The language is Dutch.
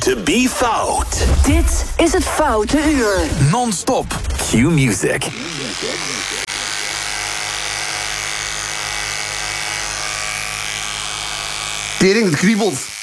to be fout. Dit is het Foute Uur. Non-stop. Q-Music. Tering, het kriebelt.